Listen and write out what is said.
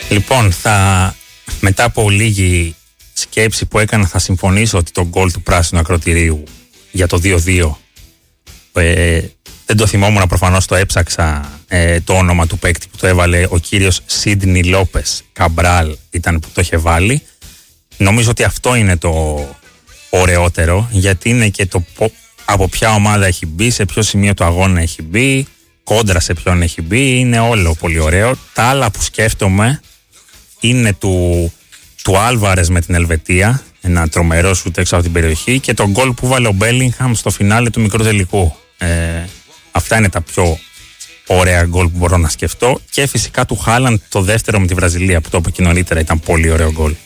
Λοιπόν, μετά από λίγη σκέψη που έκανα, θα συμφωνήσω ότι το γκολ του πράσινου ακροτηρίου για το 2-2, δεν το θυμόμουν, προφανώς το έψαξα, το όνομα του παίκτη που το έβαλε, ο κύριος Σίντνι Λόπες Καμπράλ ήταν που το είχε βάλει. Νομίζω ότι αυτό είναι το ωραιότερο, γιατί είναι και το από ποια ομάδα έχει μπει, σε ποιο σημείο του αγώνα έχει μπει, κόντρα σε ποιον έχει μπει, είναι όλο πολύ ωραίο. Τα άλλα που σκέφτομαι είναι του Άλβαρες με την Ελβετία, ένα τρομερό σουτ έξω από την περιοχή, και τον γκολ που βάλε ο Μπέλιγχαμ στο φινάλε του μικρού τελικού. Αυτά είναι τα πιο ωραία γκολ που μπορώ να σκεφτώ, και φυσικά του Χάλαντ το δεύτερο με τη Βραζιλία που το είπα και νωρίτερα, ήταν πολύ ωραίο γκολ.